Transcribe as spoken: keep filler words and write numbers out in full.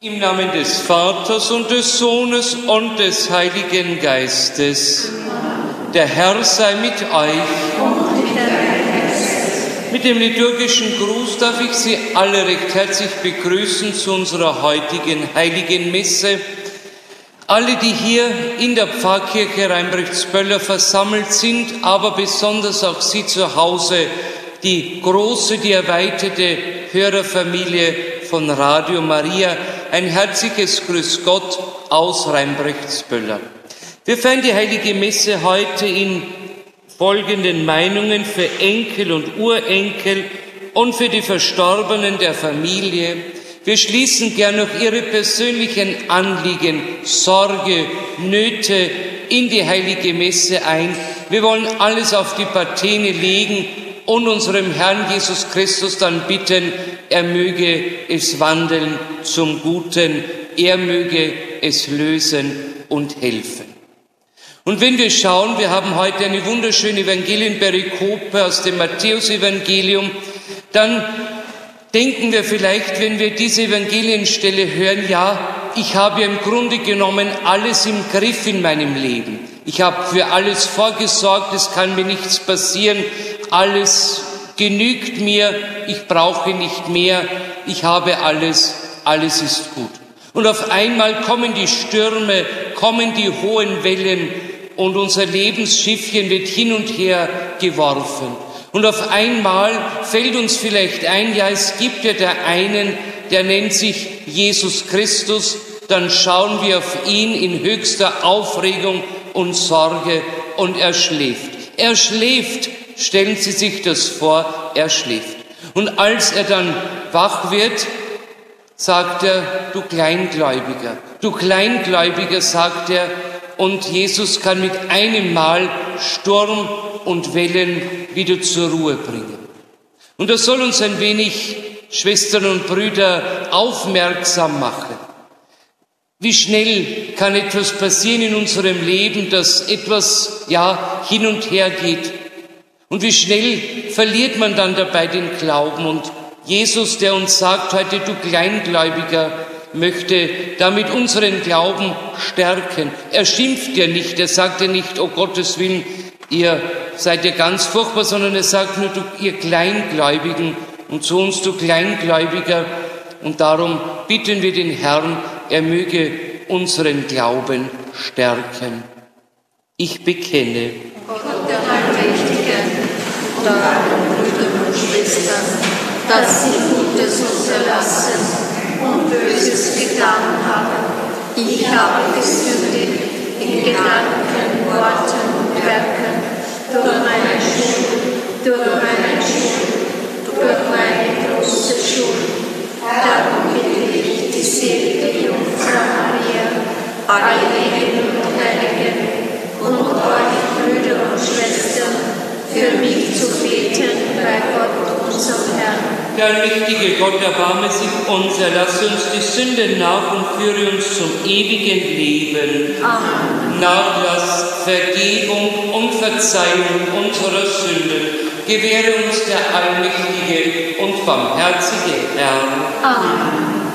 Im Namen des Vaters und des Sohnes und des Heiligen Geistes. Der Herr sei mit euch. Mit dem liturgischen Gruß darf ich Sie alle recht herzlich begrüßen zu unserer heutigen Heiligen Messe. Alle, die hier in der Pfarrkirche Rheinbrechtsböller versammelt sind, aber besonders auch Sie zu Hause, die große, die erweiterte Hörerfamilie von Radio Maria, ein herzliches Grüß Gott aus Rheinbrechtsböller. Wir feiern die Heilige Messe heute in folgenden Meinungen für Enkel und Urenkel und für die Verstorbenen der Familie. Wir schließen gern noch Ihre persönlichen Anliegen, Sorge, Nöte in die Heilige Messe ein. Wir wollen alles auf die Patene legen und unserem Herrn Jesus Christus dann bitten, er möge es wandeln zum Guten, er möge es lösen und helfen. Und wenn wir schauen, wir haben heute eine wunderschöne Evangelienperikope aus dem Matthäusevangelium, dann denken wir vielleicht, wenn wir diese Evangelienstelle hören, ja, ich habe im Grunde genommen alles im Griff in meinem Leben. Ich habe für alles vorgesorgt, es kann mir nichts passieren, alles genügt mir, ich brauche nicht mehr, ich habe alles, alles ist gut. Und auf einmal kommen die Stürme, kommen die hohen Wellen und unser Lebensschiffchen wird hin und her geworfen. Und auf einmal fällt uns vielleicht ein, ja, es gibt ja der einen, der nennt sich Jesus Christus, dann schauen wir auf ihn in höchster Aufregung und Sorge und er schläft. Er schläft, stellen Sie sich das vor, er schläft. Und als er dann wach wird, sagt er, du Kleingläubiger, du Kleingläubiger, sagt er, und Jesus kann mit einem Mal Sturm und Wellen wieder zur Ruhe bringen. Und das soll uns ein wenig, Schwestern und Brüder, aufmerksam machen. Wie schnell kann etwas passieren in unserem Leben, dass etwas, ja, hin und her geht. Und wie schnell verliert man dann dabei den Glauben. Und Jesus, der uns sagt heute, du Kleingläubiger, möchte damit unseren Glauben stärken. Er schimpft ja nicht, er sagt ja nicht, oh Gottes Willen, ihr seid ja ganz furchtbar, sondern er sagt nur, du, ihr Kleingläubigen, und zu uns, du Kleingläubiger. Und darum bitten wir den Herrn, er möge unseren Glauben stärken. Ich bekenne. Gott, der Allmächtige, und eure Brüder und Schwestern, dass sie Gutes unterlassen und Böses getan haben. Ich habe gesündigt in Gedanken, Worten und Werken, durch meine Schuld, durch meine Schuld, durch meine große Schuld. Darum bitte ich die selige Jungfrau Maria, alle Heiligen und Heiligen und euch Brüder und Schwestern, für mich zu beten bei Gott, unserem Herrn. Der allmächtige Gott, erbarme sich uns, erlasse uns die Sünden nach und führe uns zum ewigen Leben. Amen. Nachlass, Vergebung und Verzeihung unserer Sünden gewähre uns der allmächtige und barmherzige Herr. Amen.